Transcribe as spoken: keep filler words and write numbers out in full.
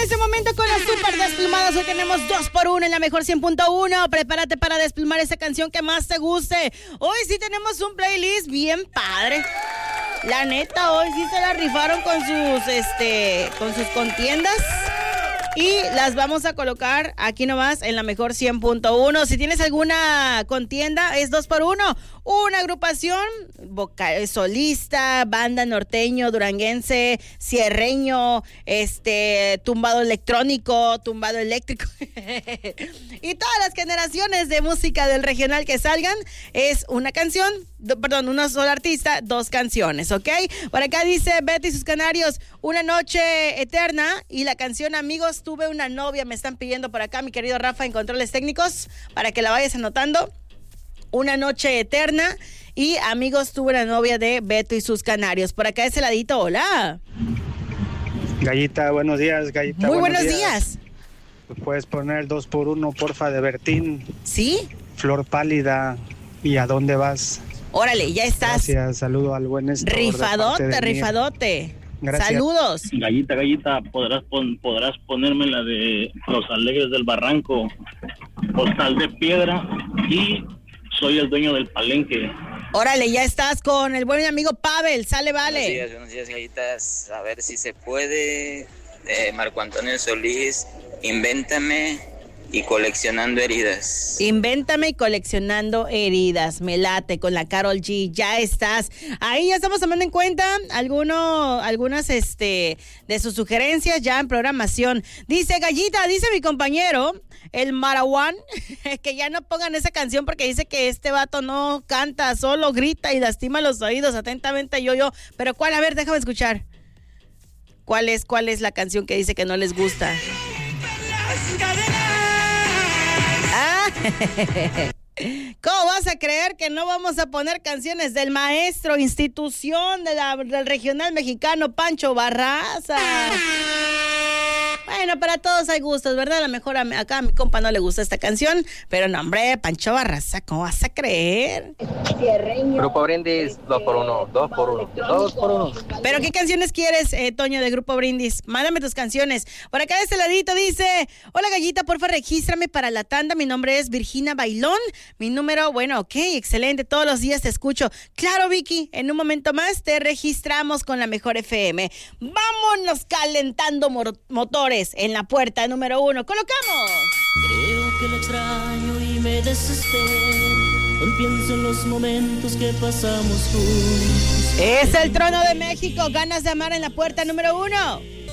este momento con las super desplumadas. Hoy tenemos dos por uno en la mejor cien punto uno. Prepárate para desplumar esa canción que más te guste. Hoy sí tenemos un playlist bien padre. La neta, hoy sí se la rifaron con sus, este, con sus contiendas. Y las vamos a colocar aquí nomás en la mejor cien punto uno. Si tienes alguna contienda, es dos por uno. Una agrupación, vocal, solista, banda norteño, duranguense, cierreño, este, tumbado electrónico, tumbado eléctrico. Y todas las generaciones de música del regional que salgan, es una canción, do, perdón, una sola artista, dos canciones, ¿ok? Por acá dice Betty y sus canarios, una noche eterna, y la canción Amigos, tuve una novia, me están pidiendo por acá, mi querido Rafa, en controles técnicos, para que la vayas anotando. Una noche eterna y Amigos, tuve una novia, de Beto y sus canarios. Por acá ese ladito, hola. Gallita, buenos días, Gallita. Muy buenos, buenos días. días. ¿Puedes poner el dos por uno, porfa, de Bertín? ¿Sí? Flor pálida. ¿Y a dónde vas? Órale, ya estás. Gracias, saludo al buen Néstor. Rifadote, rifadote. Gracias. Saludos. Gallita, Gallita, podrás, pon, podrás ponerme la de Los Alegres del Barranco, Postal de Piedra y Soy el dueño del palenque. Órale, ya estás con el buen amigo Pavel, sale, vale. Buenos días, buenos días, Gallitas. A ver si se puede. Eh, Marco Antonio Solís, Invéntame y Coleccionando Heridas. Invéntame y Coleccionando Heridas, me late, con la Karol G, ya estás. Ahí ya estamos tomando en cuenta alguno, algunas este, de sus sugerencias ya en programación. Dice Gallita, dice mi compañero, el Maraguán, que ya no pongan esa canción porque dice que este vato no canta, solo grita y lastima los oídos. Atentamente, yo, yo. Pero ¿cuál? A ver, déjame escuchar. ¿Cuál es, cuál es la canción que dice que no les gusta? Ah, ¿cómo vas a creer que no vamos a poner canciones del maestro, institución de la, del regional mexicano, Pancho Barraza? Bueno, para todos hay gustos, ¿verdad? A lo mejor a, acá a mi compa no le gusta esta canción, pero no, hombre, Pancho Barraza, ¿cómo vas a creer? Grupo Brindis, dos por uno, dos por uno, dos por uno. ¿Pero qué canciones quieres, eh, Toño, de Grupo Brindis? Mándame tus canciones. Por acá de este ladito dice, hola Gallita, porfa, regístrame para la tanda, mi nombre es Virginia Bailón, mi número, bueno, ok, excelente, todos los días te escucho. Claro, Vicky, en un momento más te registramos con la mejor F M. Vámonos calentando mor- motores en la puerta número uno. ¡Colocamos! Creo que lo extraño y me desespero. Cuando pienso en los momentos que pasamos juntos. Es el Trono de México, Ganas de Amar en la puerta número uno.